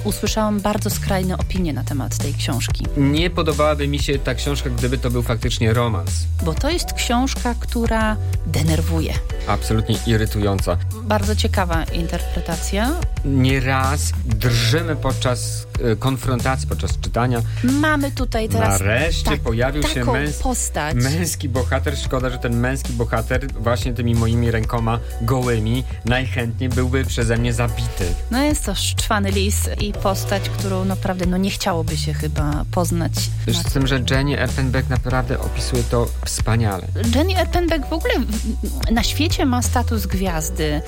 usłyszałam bardzo skrajne opinie na temat tej książki. Nie podobałaby mi się ta książka, gdyby to był faktycznie romans. Bo to jest książka, która denerwuje. Absolutnie irytująca. Bardzo ciekawa interpretacja. Nieraz drżymy podczas konfrontacji, podczas czytania. Mamy tutaj teraz nareszcie pojawił się postać. męski bohater. Szkoda, że ten męski bohater właśnie tymi moimi rękoma gołymi najchętniej byłby przeze mnie zabity. No jest to szczwany lis i postać, którą naprawdę nie chciałoby się chyba poznać. Z tym, że Jenny Erpenbeck naprawdę opisuje to wspaniale. Jenny Erpenbeck w ogóle na świecie ma status gwiazdy.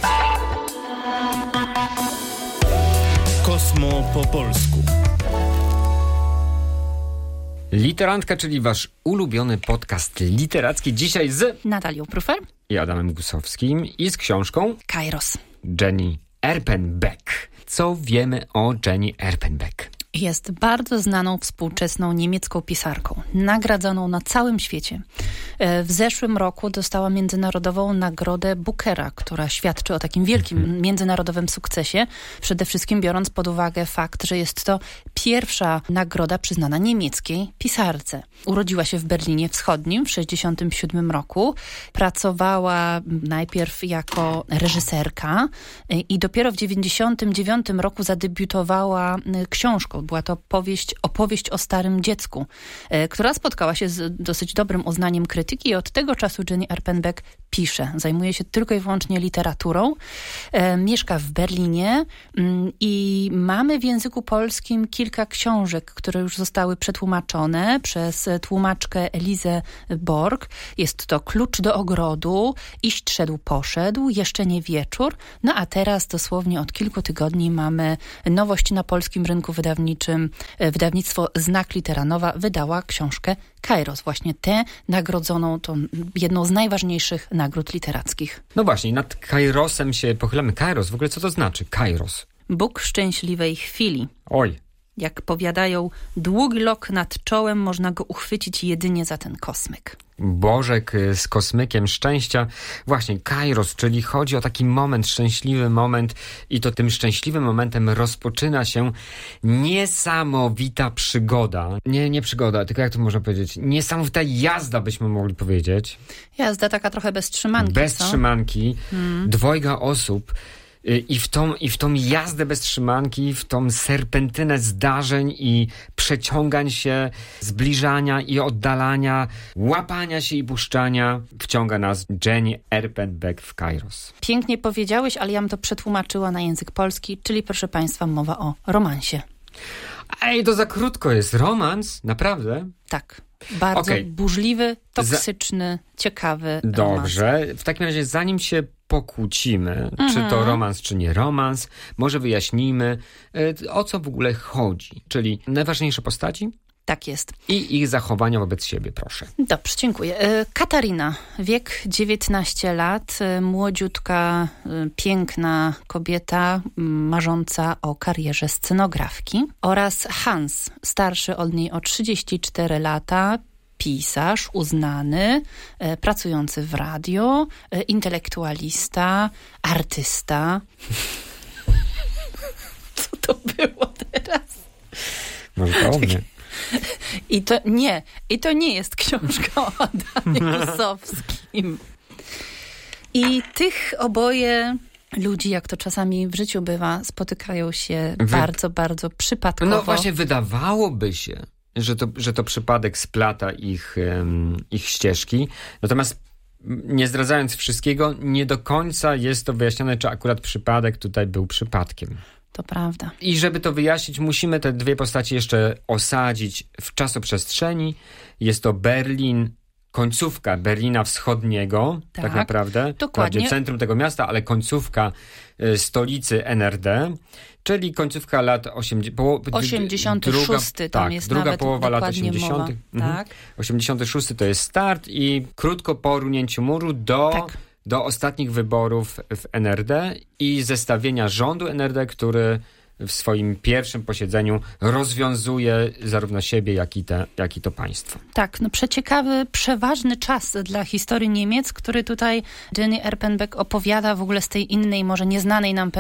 Kosmo po polsku. Literantka, czyli wasz ulubiony podcast literacki. Dzisiaj z Natalią Prufer i Adamem Gusowskim i z książką Kairos. Jenny Erpenbeck. Co wiemy o Jenny Erpenbeck? Jest bardzo znaną współczesną niemiecką pisarką, nagradzaną na całym świecie. W zeszłym roku dostała międzynarodową nagrodę Bookera, która świadczy o takim wielkim międzynarodowym sukcesie, przede wszystkim biorąc pod uwagę fakt, że jest to pierwsza nagroda przyznana niemieckiej pisarce. Urodziła się w Berlinie Wschodnim w 1967 roku. Pracowała najpierw jako reżyserka i dopiero w 1999 roku zadebiutowała książką. Była to opowieść o starym dziecku, która spotkała się z dosyć dobrym uznaniem krytyki i od tego czasu Jenny Erpenbeck pisze. Zajmuje się tylko i wyłącznie literaturą. Mieszka w Berlinie i mamy w języku polskim kilka książek, które już zostały przetłumaczone przez tłumaczkę Elizę Borg. Jest to Klucz do ogrodu, Iść szedł poszedł, Jeszcze nie wieczór. No a teraz dosłownie od kilku tygodni mamy nowość na polskim rynku wydawniczym. Wydawnictwo Znak Litera Nowa wydała książkę Kairos. Właśnie tę nagrodzoną, tą jedną z najważniejszych nagród literackich. No właśnie, nad Kairosem się pochylamy. Kairos, w ogóle co to znaczy? Kairos. Bóg szczęśliwej chwili. Oj. Jak powiadają, długi lok nad czołem, można go uchwycić jedynie za ten kosmyk. Bożek z kosmykiem szczęścia. Właśnie, Kairos, czyli chodzi o taki moment, szczęśliwy moment i to tym szczęśliwym momentem rozpoczyna się niesamowita przygoda. Nie przygoda, tylko jak to można powiedzieć? Niesamowita jazda, byśmy mogli powiedzieć. Jazda taka trochę bez trzymanki, bez trzymanki. Dwojga osób. I w tą jazdę bez trzymanki, w tą serpentynę zdarzeń i przeciągań się, zbliżania i oddalania, łapania się i puszczania wciąga nas Jenny Erpenbeck w Kairos. Pięknie powiedziałeś, ale ja bym to przetłumaczyła na język polski, czyli proszę Państwa mowa o romansie. Ej, to za krótko jest. Romans? Naprawdę? Tak. Bardzo burzliwy, toksyczny, ciekawy Dobrze. romans. W takim razie zanim się pokłócimy, czy to romans, czy nie romans, może wyjaśnijmy, o co w ogóle chodzi. Czyli najważniejsze postaci? Tak jest. I ich zachowania wobec siebie, proszę. Dobrze, dziękuję. Katarina, wiek 19 lat, młodziutka, piękna kobieta, marząca o karierze scenografki. Oraz Hans, starszy od niej o 34 lata, pisarz, uznany, pracujący w radio, intelektualista, artysta. Co to było teraz? Może to o mnie. I to nie jest książka o Adamie Gusowskim. I tych oboje ludzi, jak to czasami w życiu bywa, spotykają się bardzo, bardzo przypadkowo. No właśnie, wydawałoby się, że to przypadek splata ich ścieżki. Natomiast nie zdradzając wszystkiego, nie do końca jest to wyjaśnione, czy akurat przypadek tutaj był przypadkiem. To prawda. I żeby to wyjaśnić, musimy te dwie postaci jeszcze osadzić w czasoprzestrzeni. Jest to Berlin, końcówka Berlina Wschodniego, tak naprawdę. Dokładnie. Centrum tego miasta, ale końcówka stolicy NRD, czyli końcówka lat 86. Tam jest druga nawet połowa lat 80. Mowa. Tak. 86 to jest start i krótko po runięciu muru do ostatnich wyborów w NRD i zestawienia rządu NRD, który w swoim pierwszym posiedzeniu rozwiązuje zarówno siebie, jak i to państwo. Tak, przeciekawy, przeważny czas dla historii Niemiec, który tutaj Jenny Erpenbeck opowiada w ogóle z tej innej, może nieznanej nam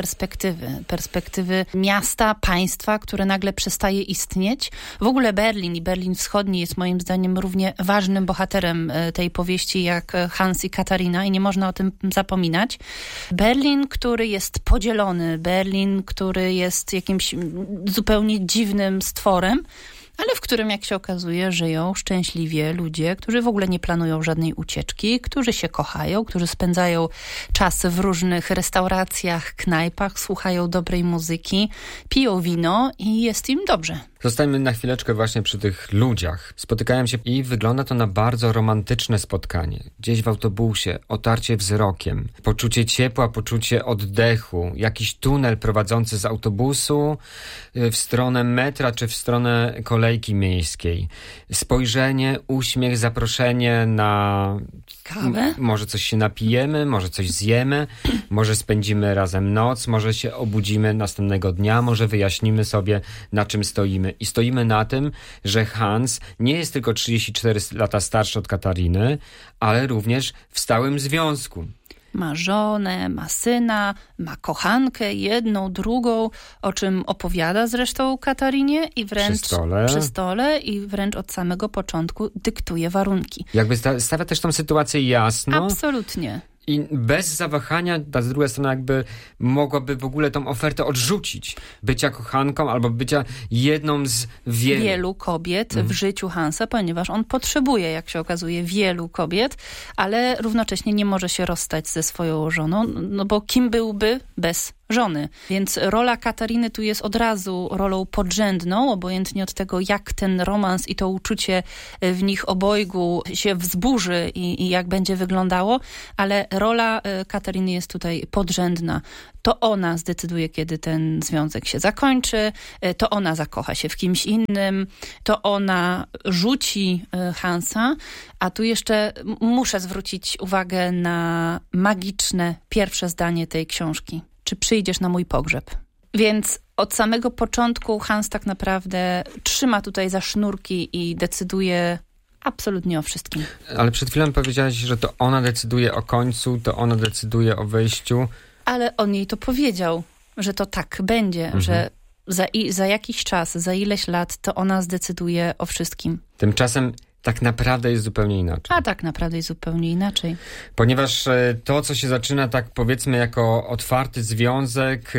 perspektywy miasta, państwa, które nagle przestaje istnieć. W ogóle Berlin i Berlin Wschodni jest moim zdaniem równie ważnym bohaterem tej powieści jak Hans i Katarina i nie można o tym zapominać. Berlin, który jest podzielony, Berlin, który jest jakimś zupełnie dziwnym stworem, ale w którym, jak się okazuje, żyją szczęśliwie ludzie, którzy w ogóle nie planują żadnej ucieczki, którzy się kochają, którzy spędzają czas w różnych restauracjach, knajpach, słuchają dobrej muzyki, piją wino i jest im dobrze. Zostańmy na chwileczkę właśnie przy tych ludziach. Spotykają się i wygląda to na bardzo romantyczne spotkanie. Gdzieś w autobusie, otarcie wzrokiem, poczucie ciepła, poczucie oddechu, jakiś tunel prowadzący z autobusu w stronę metra czy w stronę kolejki miejskiej. Spojrzenie, uśmiech, zaproszenie na kawę. Może coś się napijemy, może coś zjemy, może spędzimy razem noc, może się obudzimy następnego dnia, może wyjaśnimy sobie, na czym stoimy. I stoimy na tym, że Hans nie jest tylko 34 lata starszy od Katariny, ale również w stałym związku. Ma żonę, ma syna, ma kochankę, jedną, drugą, o czym opowiada zresztą Katarinie i wręcz przy stole i wręcz od samego początku dyktuje warunki. Jakby stawia też tą sytuację jasno. Absolutnie. I bez zawahania ta druga strona jakby mogłaby w ogóle tą ofertę odrzucić. Bycia kochanką albo bycia jedną z wielu kobiet w życiu Hansa, ponieważ on potrzebuje, jak się okazuje, wielu kobiet, ale równocześnie nie może się rozstać ze swoją żoną, no bo kim byłby bez żony. Więc rola Katariny tu jest od razu rolą podrzędną, obojętnie od tego, jak ten romans i to uczucie w nich obojgu się wzburzy i jak będzie wyglądało, ale rola Katariny jest tutaj podrzędna. To ona zdecyduje, kiedy ten związek się zakończy, to ona zakocha się w kimś innym, to ona rzuci Hansa, a tu jeszcze muszę zwrócić uwagę na magiczne pierwsze zdanie tej książki. Czy przyjdziesz na mój pogrzeb? Więc od samego początku Hans tak naprawdę trzyma tutaj za sznurki i decyduje absolutnie o wszystkim. Ale przed chwilą powiedziałaś, że to ona decyduje o końcu, to ona decyduje o wyjściu. Ale on jej to powiedział, że to tak będzie, że za jakiś czas, za ileś lat to ona zdecyduje o wszystkim. Tymczasem tak naprawdę jest zupełnie inaczej. A tak naprawdę jest zupełnie inaczej. Ponieważ to, co się zaczyna tak powiedzmy jako otwarty związek,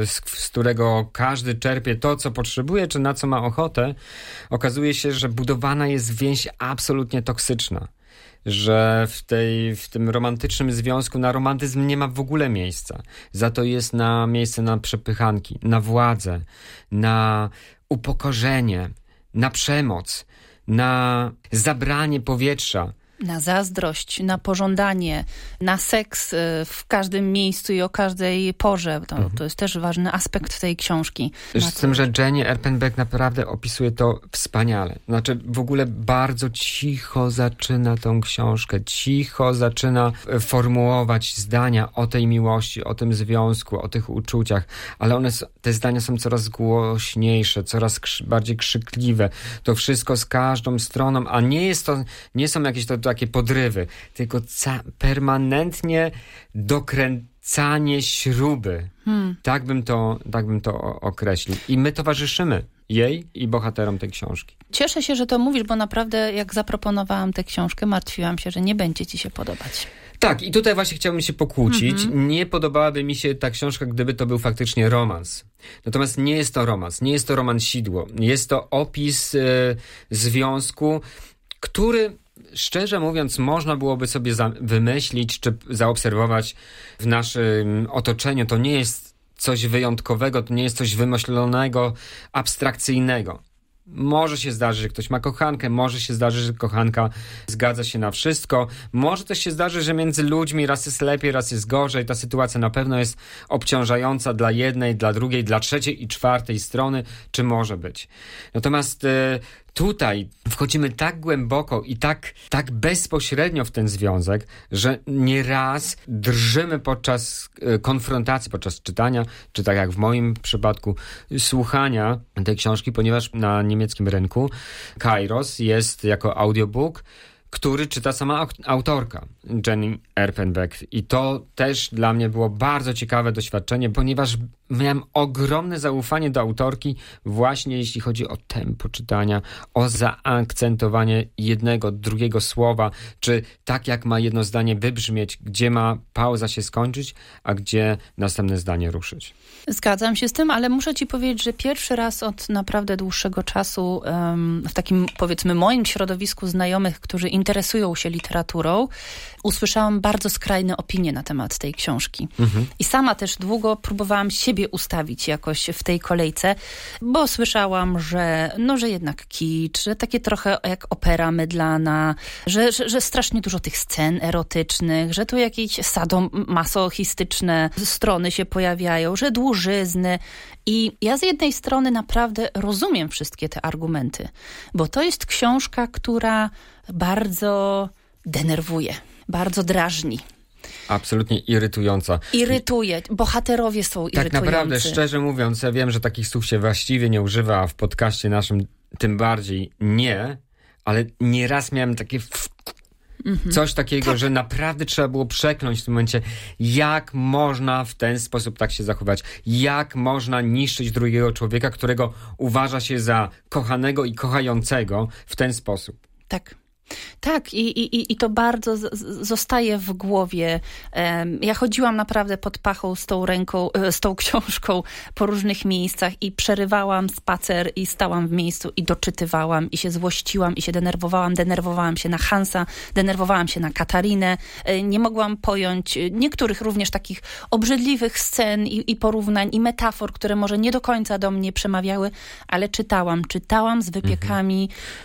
z którego każdy czerpie to, co potrzebuje, czy na co ma ochotę, okazuje się, że budowana jest więź absolutnie toksyczna. Że w tym romantycznym związku na romantyzm nie ma w ogóle miejsca. Za to jest miejsce na przepychanki, na władzę, na upokorzenie, na przemoc, na zabranie powietrza. Na zazdrość, na pożądanie, na seks w każdym miejscu i o każdej porze. To jest też ważny aspekt tej książki. Z tym, że Jenny Erpenbeck naprawdę opisuje to wspaniale. Znaczy w ogóle bardzo cicho zaczyna tą książkę, cicho zaczyna formułować zdania o tej miłości, o tym związku, o tych uczuciach, ale te zdania są coraz głośniejsze, coraz bardziej krzykliwe. To wszystko z każdą stroną, a nie są jakieś takie podrywy, tylko permanentnie dokręcanie śruby. Tak bym to określił. I my towarzyszymy jej i bohaterom tej książki. Cieszę się, że to mówisz, bo naprawdę jak zaproponowałam tę książkę, martwiłam się, że nie będzie ci się podobać. Tak, i tutaj właśnie chciałbym się pokłócić. Nie podobałaby mi się ta książka, gdyby to był faktycznie romans. Natomiast nie jest to romans, nie jest to romansidło. Jest to opis związku, który szczerze mówiąc, można byłoby sobie wymyślić czy zaobserwować w naszym otoczeniu. To nie jest coś wyjątkowego, to nie jest coś wymyślonego, abstrakcyjnego. Może się zdarzyć, że ktoś ma kochankę, może się zdarzyć, że kochanka zgadza się na wszystko. Może też się zdarzy, że między ludźmi raz jest lepiej, raz jest gorzej. Ta sytuacja na pewno jest obciążająca dla jednej, dla drugiej, dla trzeciej i czwartej strony, czy może być. Natomiast tutaj wchodzimy tak głęboko i tak bezpośrednio w ten związek, że nieraz drżymy podczas konfrontacji, podczas czytania, czy tak jak w moim przypadku słuchania tej książki, ponieważ na niemieckim rynku Kairos jest jako audiobook, który czyta sama autorka, Jenny Erpenbeck. I to też dla mnie było bardzo ciekawe doświadczenie, ponieważ miałem ogromne zaufanie do autorki właśnie jeśli chodzi o tempo czytania, o zaakcentowanie jednego, drugiego słowa, czy tak jak ma jedno zdanie wybrzmieć, gdzie ma pauza się skończyć, a gdzie następne zdanie ruszyć. Zgadzam się z tym, ale muszę ci powiedzieć, że pierwszy raz od naprawdę dłuższego czasu w takim, powiedzmy, moim środowisku znajomych, którzy interesują się literaturą, usłyszałam bardzo skrajne opinie na temat tej książki. I sama też długo próbowałam siebie ustawić jakoś w tej kolejce, bo słyszałam, że jednak kicz, że takie trochę jak opera mydlana, że strasznie dużo tych scen erotycznych, że tu jakieś sadomasochistyczne strony się pojawiają, że dłużyzny. I ja z jednej strony naprawdę rozumiem wszystkie te argumenty, bo to jest książka, która bardzo denerwuje, bardzo drażni. Absolutnie irytująca. Irytuje. Bohaterowie są irytujący. Tak naprawdę, szczerze mówiąc, ja wiem, że takich słów się właściwie nie używa, a w podcaście naszym tym bardziej nie, ale nieraz miałem takie coś takiego, że naprawdę trzeba było przekląć w tym momencie, jak można w ten sposób tak się zachować, jak można niszczyć drugiego człowieka, którego uważa się za kochanego i kochającego w ten sposób. Tak, i to bardzo zostaje w głowie. Ja chodziłam naprawdę pod pachą z tą książką po różnych miejscach i przerywałam spacer i stałam w miejscu i doczytywałam i się złościłam i się denerwowałam się na Hansa, denerwowałam się na Katarinę. Nie mogłam pojąć niektórych również takich obrzydliwych scen i porównań i metafor, które może nie do końca do mnie przemawiały, ale czytałam z wypiekami.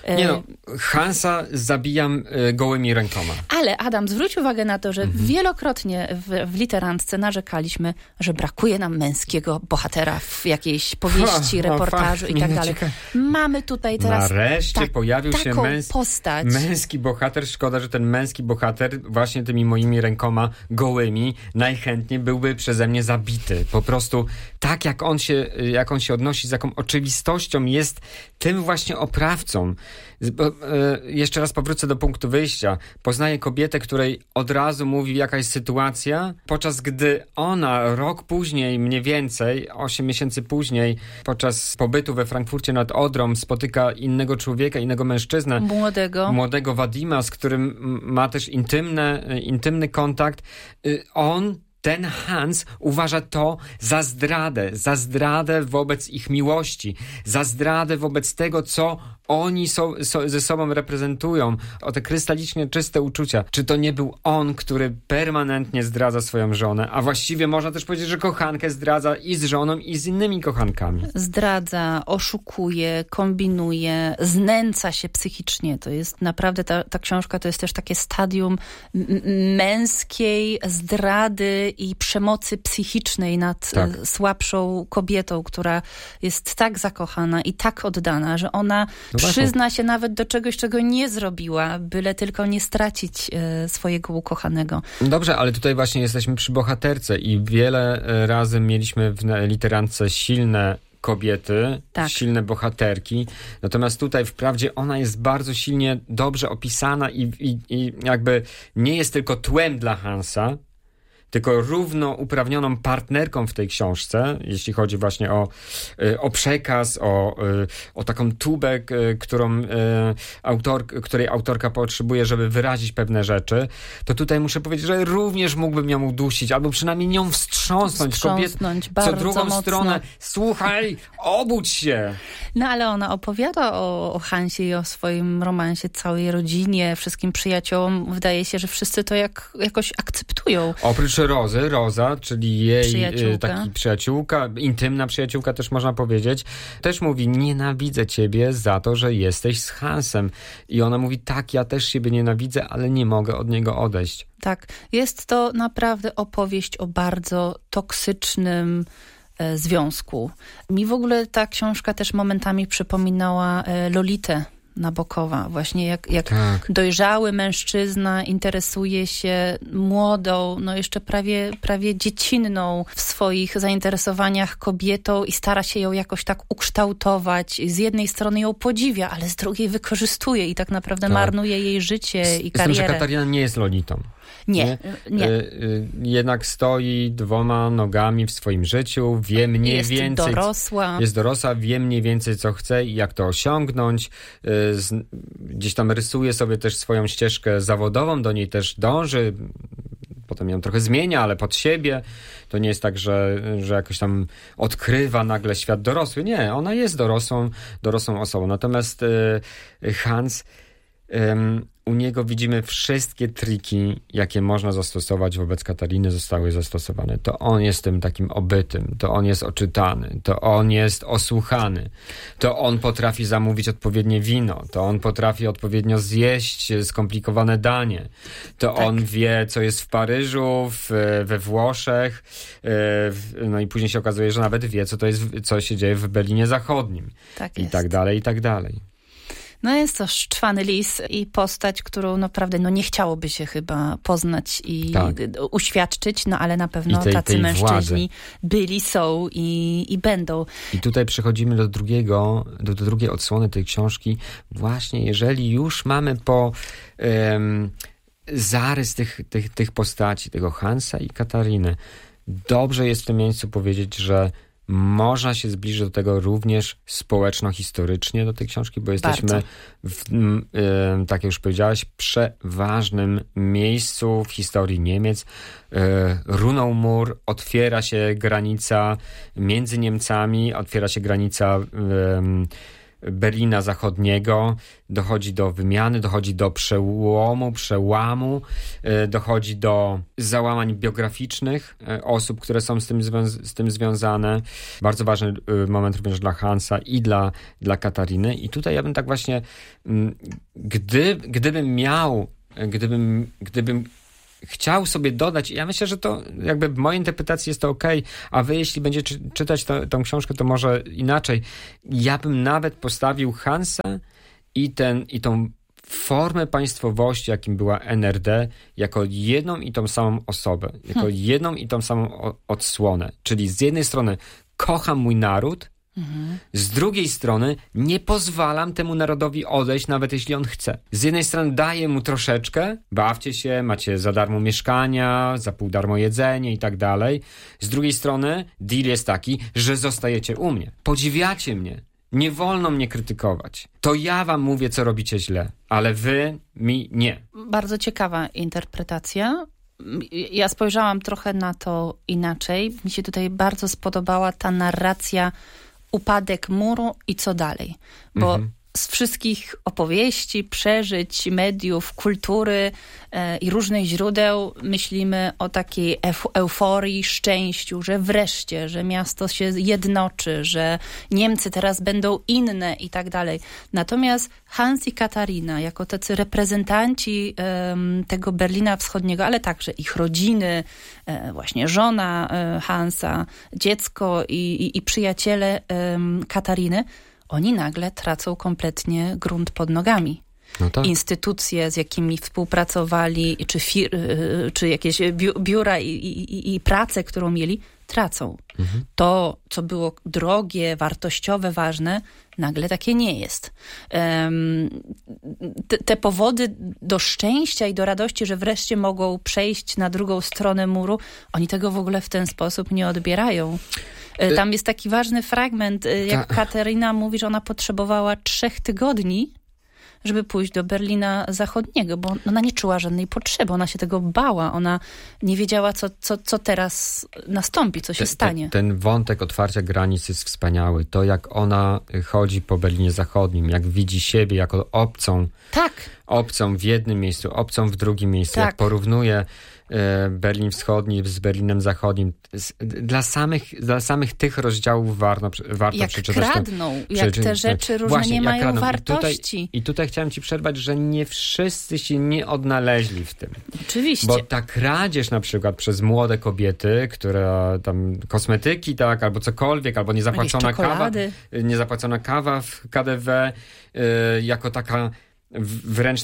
Hansa zabijam gołymi rękoma. Ale Adam, zwróć uwagę na to, że wielokrotnie w literacce narzekaliśmy, że brakuje nam męskiego bohatera w jakiejś powieści, reportażu i tak dalej. Mamy tutaj teraz nareszcie pojawił się postać. Męski bohater. Szkoda, że ten męski bohater właśnie tymi moimi rękoma gołymi najchętniej byłby przeze mnie zabity. Po prostu tak jak on się odnosi, z jaką oczywistością jest tym właśnie oprawcą. Jeszcze raz powrócę do punktu wyjścia. Poznaję kobietę, której od razu mówi jakaś sytuacja, podczas gdy ona rok później, mniej więcej, 8 miesięcy później, podczas pobytu we Frankfurcie nad Odrą spotyka innego człowieka, innego mężczyznę. Młodego Wadima, z którym ma też intymny kontakt. Ten Hans uważa to za zdradę wobec ich miłości, za zdradę wobec tego, co oni ze sobą reprezentują, o te krystalicznie czyste uczucia. Czy to nie był on, który permanentnie zdradza swoją żonę, a właściwie można też powiedzieć, że kochankę zdradza i z żoną, i z innymi kochankami. Zdradza, oszukuje, kombinuje, znęca się psychicznie. To jest naprawdę, ta książka to jest też takie stadium męskiej zdrady i przemocy psychicznej nad słabszą kobietą, która jest tak zakochana i tak oddana, że ona przyzna się nawet do czegoś, czego nie zrobiła, byle tylko nie stracić swojego ukochanego. Dobrze, ale tutaj właśnie jesteśmy przy bohaterce i wiele razy mieliśmy w literance silne kobiety, silne bohaterki. Natomiast tutaj wprawdzie ona jest bardzo silnie, dobrze opisana i jakby nie jest tylko tłem dla Hansa, tylko równouprawnioną partnerką w tej książce, jeśli chodzi właśnie o przekaz, o taką tubę, której autorka potrzebuje, żeby wyrazić pewne rzeczy, to tutaj muszę powiedzieć, że również mógłbym ją udusić, albo przynajmniej nią wstrząsnąć bardzo co drugą mocno. stronę. Słuchaj, obudź się! No ale ona opowiada o Hansie i o swoim romansie całej rodzinie, wszystkim przyjaciołom. Wydaje się, że wszyscy to jakoś akceptują. Oprócz Roza, czyli jej przyjaciółka, intymna przyjaciółka też można powiedzieć, też mówi: nienawidzę ciebie za to, że jesteś z Hansem. I ona mówi: tak, ja też siebie nienawidzę, ale nie mogę od niego odejść. Tak, jest to naprawdę opowieść o bardzo toksycznym związku. Mi w ogóle ta książka też momentami przypominała Lolitę Nabokowa. Właśnie jak Tak. dojrzały mężczyzna interesuje się młodą, no jeszcze prawie dziecinną w swoich zainteresowaniach kobietą i stara się ją jakoś tak ukształtować. Z jednej strony ją podziwia, ale z drugiej wykorzystuje i tak naprawdę marnuje jej życie i karierę. Z tym, że Katarina nie jest Lolitą. Nie. Jednak stoi 2 nogami w swoim życiu, wie mniej więcej... Jest dorosła, wie mniej więcej, co chce i jak to osiągnąć. Gdzieś tam rysuje sobie też swoją ścieżkę zawodową, do niej też dąży. Potem ją trochę zmienia, ale pod siebie. To nie jest tak, że jakoś tam odkrywa nagle świat dorosły. Nie, ona jest dorosłą osobą. Natomiast Hans... U niego widzimy wszystkie triki, jakie można zastosować wobec Katariny, zostały zastosowane. To on jest tym takim obytym, to on jest oczytany, to on jest osłuchany, to on potrafi zamówić odpowiednie wino, to on potrafi odpowiednio zjeść skomplikowane danie, to on wie, co jest w Paryżu, we Włoszech, no i później się okazuje, że nawet wie, co się dzieje w Berlinie Zachodnim. I tak dalej, i tak dalej. No jest to szczwany lis i postać, którą naprawdę nie chciałoby się chyba poznać i uświadczyć, no ale na pewno tacy mężczyźni byli, są i będą. I tutaj przechodzimy do drugiej odsłony tej książki. Właśnie jeżeli już mamy zarys tych postaci, tego Hansa i Katariny, dobrze jest w tym miejscu powiedzieć, że można się zbliżyć do tego również społeczno-historycznie do tej książki, bo jesteśmy tak jak już powiedziałaś, przeważnym miejscu w historii Niemiec. Runął mur, otwiera się granica między Niemcami, otwiera się granica Berlina Zachodniego, dochodzi do wymiany, dochodzi do przełamu, dochodzi do załamań biograficznych osób, które są z tym związane. Bardzo ważny moment również dla Hansa i dla Katariny. I tutaj ja bym tak właśnie, gdybym chciał sobie dodać, ja myślę, że to jakby w mojej interpretacji jest to okej, a wy jeśli będziecie czytać tą książkę, to może inaczej. Ja bym nawet postawił Hansa i tą formę państwowości, jakim była NRD, jako jedną i tą samą osobę, jako jedną i tą samą odsłonę. Czyli z jednej strony kocham mój naród, z drugiej strony nie pozwalam temu narodowi odejść, nawet jeśli on chce. Z jednej strony daję mu troszeczkę, bawcie się, macie za darmo mieszkania, za pół darmo jedzenie i tak dalej. Z drugiej strony deal jest taki, że zostajecie u mnie. Podziwiacie mnie. Nie wolno mnie krytykować. To ja wam mówię, co robicie źle, ale wy mi nie. Bardzo ciekawa interpretacja. Ja spojrzałam trochę na to inaczej. Mi się tutaj bardzo spodobała ta narracja upadek muru i co dalej. Bo z wszystkich opowieści, przeżyć, mediów, kultury i różnych źródeł myślimy o takiej euforii, szczęściu, że wreszcie, że miasto się jednoczy, że Niemcy teraz będą inne i tak dalej. Natomiast Hans i Katarina, jako tacy reprezentanci tego Berlina Wschodniego, ale także ich rodziny, właśnie żona Hansa, dziecko i przyjaciele Katariny, oni nagle tracą kompletnie grunt pod nogami. No tak. Instytucje, z jakimi współpracowali, czy jakieś biura i pracę, którą mieli, tracą. To, co było drogie, wartościowe, ważne, nagle takie nie jest. Te powody do szczęścia i do radości, że wreszcie mogą przejść na drugą stronę muru, oni tego w ogóle w ten sposób nie odbierają. Tam jest taki ważny fragment, jak Katarina mówi, że ona potrzebowała 3 tygodni, żeby pójść do Berlina Zachodniego, bo ona nie czuła żadnej potrzeby, ona się tego bała, ona nie wiedziała, co teraz nastąpi, co się stanie. Ten wątek otwarcia granic jest wspaniały. To, jak ona chodzi po Berlinie Zachodnim, jak widzi siebie jako obcą. Tak. Obcą w jednym miejscu, obcą w drugim miejscu. Tak. Jak porównuje Berlin Wschodni z Berlinem Zachodnim. Dla samych tych rozdziałów warto jak przeczytać. Jak te rzeczy różne nie mają wartości. I tutaj chciałem ci przerwać, że nie wszyscy się nie odnaleźli w tym. Oczywiście. Bo ta kradzież na przykład przez młode kobiety, które tam kosmetyki, tak, albo cokolwiek, albo niezapłacona kawa w KDW, jako taka wręcz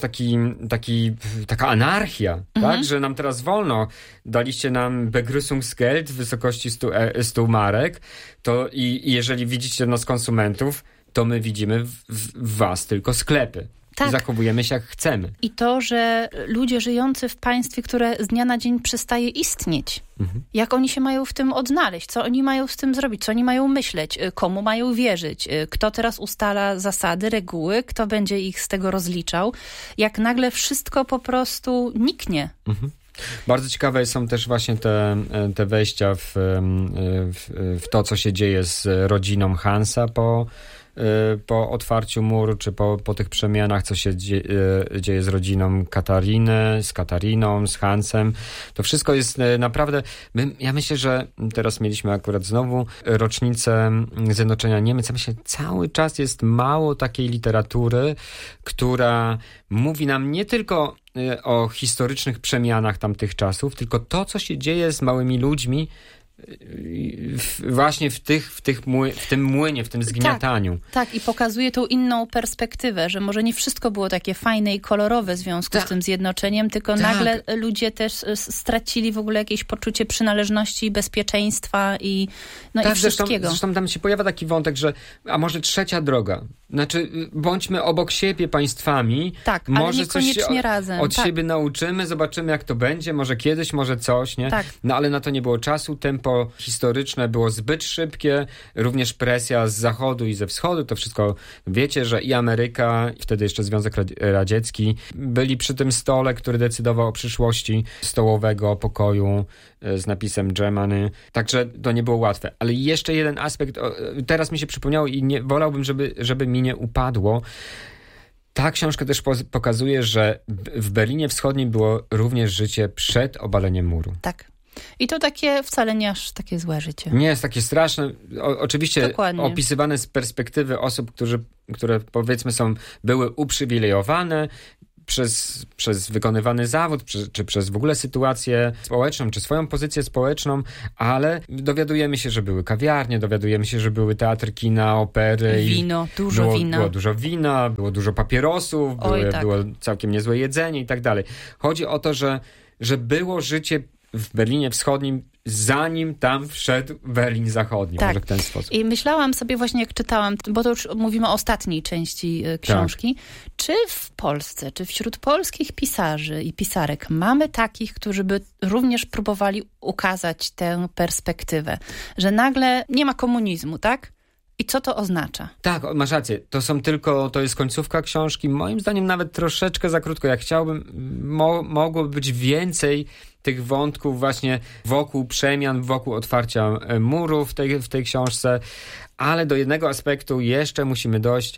taka anarchia, tak? Że nam teraz wolno, daliście nam Begrüßungsgeld w wysokości 100 marek, to i jeżeli widzicie nas konsumentów, to my widzimy w was tylko sklepy. Tak. I zachowujemy się jak chcemy. I to, że ludzie żyjący w państwie, które z dnia na dzień przestaje istnieć, jak oni się mają w tym odnaleźć, co oni mają z tym zrobić, co oni mają myśleć, komu mają wierzyć, kto teraz ustala zasady, reguły, kto będzie ich z tego rozliczał, jak nagle wszystko po prostu niknie. Bardzo ciekawe są też właśnie te wejścia w to, co się dzieje z rodziną Hansa po otwarciu muru, czy po tych przemianach, co się dzieje z rodziną z Katariną, z Hansem. To wszystko jest naprawdę... Ja myślę, że teraz mieliśmy akurat znowu rocznicę Zjednoczenia Niemiec. Ja myślę, cały czas jest mało takiej literatury, która mówi nam nie tylko o historycznych przemianach tamtych czasów, tylko to, co się dzieje z małymi ludźmi właśnie w tym młynie, w tym zgniataniu. Tak, i pokazuje tą inną perspektywę, że może nie wszystko było takie fajne i kolorowe w związku z tym zjednoczeniem, tylko nagle ludzie też stracili w ogóle jakieś poczucie przynależności, bezpieczeństwa i wszystkiego. Zresztą tam się pojawia taki wątek, że a może trzecia droga. Znaczy, bądźmy obok siebie państwami. Tak, może ale niekoniecznie coś razem. Od siebie nauczymy, zobaczymy jak to będzie, może kiedyś, może coś, nie? Tak. No ale na to nie było czasu, tempo historyczne było zbyt szybkie, również presja z zachodu i ze wschodu, to wszystko wiecie, że i Ameryka, i wtedy jeszcze Związek Radziecki, byli przy tym stole, który decydował o przyszłości stołowego pokoju z napisem Germany. Także to nie było łatwe. Ale jeszcze jeden aspekt, teraz mi się przypomniało i wolałbym, żeby mi nie upadło. Ta książka też pokazuje, że w Berlinie Wschodnim było również życie przed obaleniem muru. Tak. I to takie wcale nie aż takie złe życie. Nie jest takie straszne. Oczywiście Dokładnie. Opisywane z perspektywy osób, które powiedzmy były uprzywilejowane przez wykonywany zawód, czy przez w ogóle sytuację społeczną, czy swoją pozycję społeczną, ale dowiadujemy się, że były kawiarnie, dowiadujemy się, że były teatry, kina, opery. Wino, wina. Było dużo wina, było dużo papierosów, było całkiem niezłe jedzenie i tak dalej. Chodzi o to, że było życie w Berlinie Wschodnim, zanim tam wszedł Berlin Zachodni. Tak. Może w ten sposób. I myślałam sobie właśnie, jak czytałam, bo to już mówimy o ostatniej części książki, czy w Polsce, czy wśród polskich pisarzy i pisarek mamy takich, którzy by również próbowali ukazać tę perspektywę, że nagle nie ma komunizmu, tak? I co to oznacza? Tak, masz rację. To jest końcówka książki. Moim zdaniem nawet troszeczkę za krótko. Ja chciałbym, mogłoby być więcej tych wątków właśnie wokół przemian, wokół otwarcia muru w tej książce, ale do jednego aspektu jeszcze musimy dojść.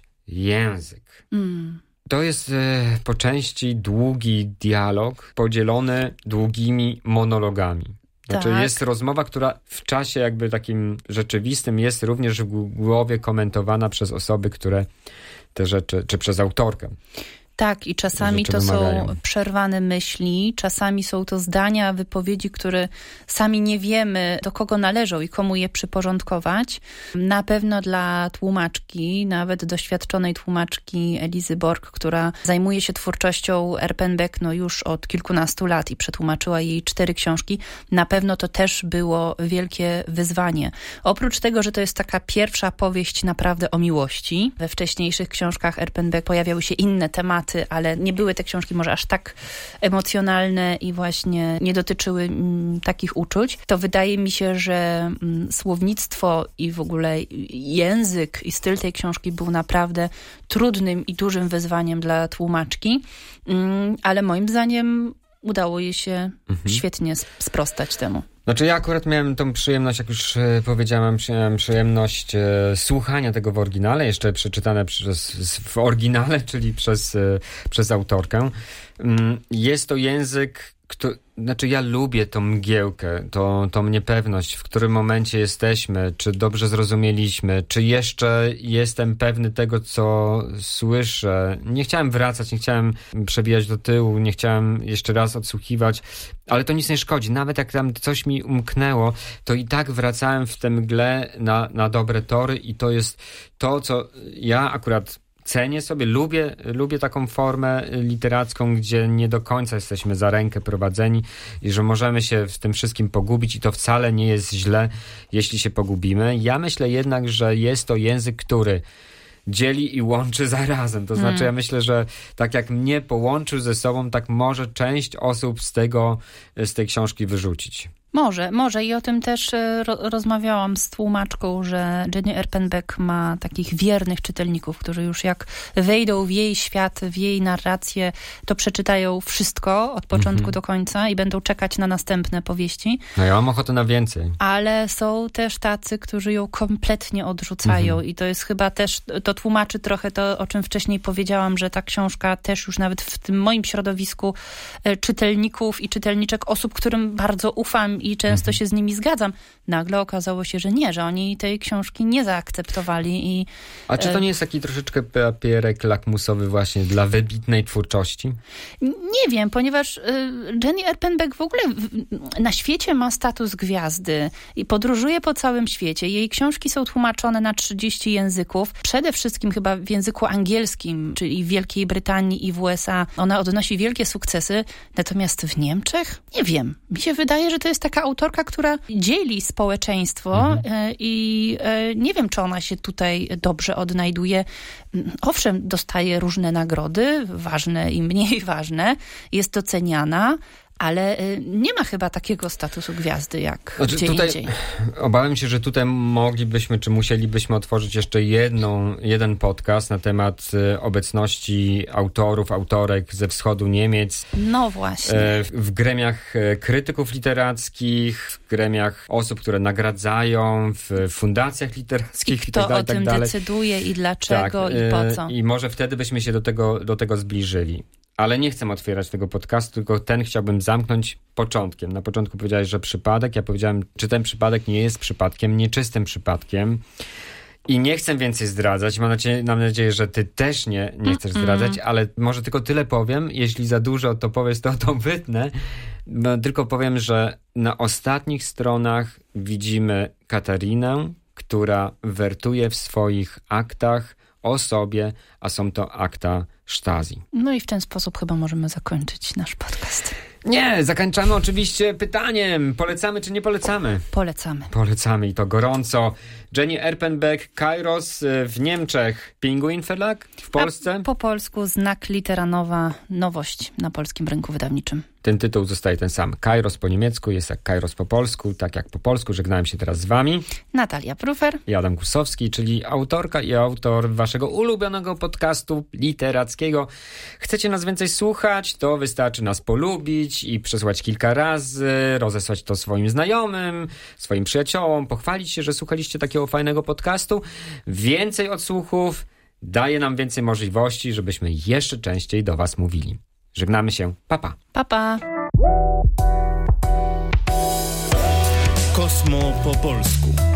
Język. To jest po części długi dialog podzielony długimi monologami. Znaczy jest rozmowa, która w czasie jakby takim rzeczywistym jest również w głowie komentowana przez osoby, które te rzeczy, czy przez autorkę. Tak, i czasami to są przerwane myśli, czasami są to zdania, wypowiedzi, które sami nie wiemy, do kogo należą i komu je przyporządkować. Na pewno dla tłumaczki, nawet doświadczonej tłumaczki Elizy Borg, która zajmuje się twórczością Erpenbeck już od kilkunastu lat i przetłumaczyła jej 4 książki, na pewno to też było wielkie wyzwanie. Oprócz tego, że to jest taka pierwsza powieść naprawdę o miłości, we wcześniejszych książkach Erpenbeck pojawiały się inne tematy, ale nie były te książki może aż tak emocjonalne i właśnie nie dotyczyły takich uczuć, to wydaje mi się, że słownictwo i w ogóle język i styl tej książki był naprawdę trudnym i dużym wyzwaniem dla tłumaczki, ale moim zdaniem udało jej się świetnie sprostać temu. Znaczy ja akurat miałem tą przyjemność, jak już powiedziałem, miałem przyjemność słuchania tego w oryginale, jeszcze przeczytane w oryginale, czyli przez autorkę. Jest to język, Znaczy ja lubię tą mgiełkę, tą niepewność, w którym momencie jesteśmy, czy dobrze zrozumieliśmy, czy jeszcze jestem pewny tego, co słyszę. Nie chciałem wracać, nie chciałem przebijać do tyłu, nie chciałem jeszcze raz odsłuchiwać, ale to nic nie szkodzi. Nawet jak tam coś mi umknęło, to i tak wracałem w tę mgle na dobre tory i to jest to, co ja akurat cenię sobie, lubię taką formę literacką, gdzie nie do końca jesteśmy za rękę prowadzeni i że możemy się w tym wszystkim pogubić i to wcale nie jest źle, jeśli się pogubimy. Ja myślę jednak, że jest to język, który dzieli i łączy zarazem. To znaczy ja myślę, że tak jak mnie połączył ze sobą, tak może część osób z tej książki wyrzucić. Może i o tym też rozmawiałam z tłumaczką, że Jenny Erpenbeck ma takich wiernych czytelników, którzy już jak wejdą w jej świat, w jej narrację, to przeczytają wszystko od początku do końca i będą czekać na następne powieści. No ja mam ochotę na więcej. Ale są też tacy, którzy ją kompletnie odrzucają i to jest chyba też, to tłumaczy trochę to, o czym wcześniej powiedziałam, że ta książka też już nawet w tym moim środowisku czytelników i czytelniczek, osób, którym bardzo ufam i często się z nimi zgadzam. Nagle okazało się, że nie, że oni tej książki nie zaakceptowali. A czy to nie jest taki troszeczkę papierek lakmusowy właśnie dla wybitnej twórczości? Nie wiem, ponieważ Jenny Erpenbeck w ogóle na świecie ma status gwiazdy i podróżuje po całym świecie. Jej książki są tłumaczone na 30 języków. Przede wszystkim chyba w języku angielskim, czyli w Wielkiej Brytanii i w USA. Ona odnosi wielkie sukcesy, natomiast w Niemczech? Nie wiem. Mi się wydaje, że to jest taka autorka, która dzieli społeczeństwo i nie wiem, czy ona się tutaj dobrze odnajduje. Owszem, dostaje różne nagrody, ważne i mniej ważne, jest doceniana, ale nie ma chyba takiego statusu gwiazdy jak gdzie indziej. Obawiam się, że tutaj moglibyśmy, czy musielibyśmy otworzyć jeszcze jeden podcast na temat obecności autorów, autorek ze wschodu Niemiec. No właśnie. W gremiach krytyków literackich, w gremiach osób, które nagradzają, w fundacjach literackich i tak dalej. Kto o tym decyduje i dlaczego i po co. I może wtedy byśmy się do tego zbliżyli. Ale nie chcę otwierać tego podcastu, tylko ten chciałbym zamknąć początkiem. Na początku powiedziałeś, że przypadek. Ja powiedziałem, czy ten przypadek nie jest przypadkiem, nieczystym przypadkiem. I nie chcę więcej zdradzać. Mam nadzieję, że ty też nie chcesz zdradzać, ale może tylko tyle powiem. Jeśli za dużo to powiesz, to wytnę. Tylko powiem, że na ostatnich stronach widzimy Katarinę, która wertuje w swoich aktach o sobie, a są to akta Stasi. No i w ten sposób chyba możemy zakończyć nasz podcast. Nie, zakończamy oczywiście pytaniem. Polecamy czy nie polecamy? Polecamy. Polecamy i to gorąco. Jenny Erpenbeck, Kairos w Niemczech, Pinguin Verlag w Polsce. Po polsku Znak Litera Nowa, nowość na polskim rynku wydawniczym. Ten tytuł zostaje ten sam. Kairos po niemiecku jest jak Kairos po polsku, tak jak po polsku. Żegnałem się teraz z wami. Natalia Prufer i Adam Kusowski, czyli autorka i autor waszego ulubionego podcastu literackiego. Chcecie nas więcej słuchać? To wystarczy nas polubić i przesłać kilka razy, rozesłać to swoim znajomym, swoim przyjaciołom, pochwalić się, że słuchaliście takiego fajnego podcastu. Więcej odsłuchów daje nam więcej możliwości, żebyśmy jeszcze częściej do was mówili. Żegnamy się. Pa, pa. Pa, pa. Kosmo po polsku.